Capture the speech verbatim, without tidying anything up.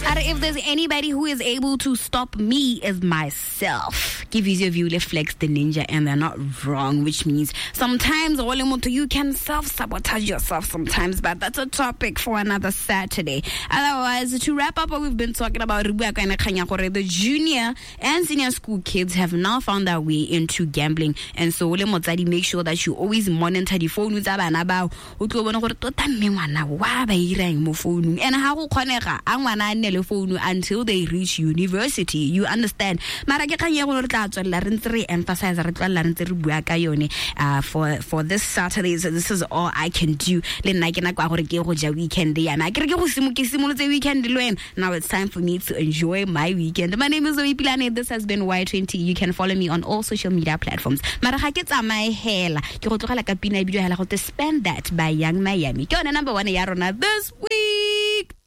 And if there's anybody who is able to stop me, is myself. Give your view, flex the ninja, and they're not wrong, which means sometimes you can self-sabotage yourself sometimes, but that's a topic for another Saturday. Otherwise, to wrap up what we've been talking about, the junior and senior school kids have now found their way into gambling, and so make sure that you always monitor the phone and how phone until they reach university. You understand? Emphasize uh, for for this Saturday. So this is all I can do. Now it's time for me to enjoy my weekend. My name is Zoe Pilane. This has been Y twenty. You can follow me on all social media platforms. To spend that by Young Miami. Number one this week.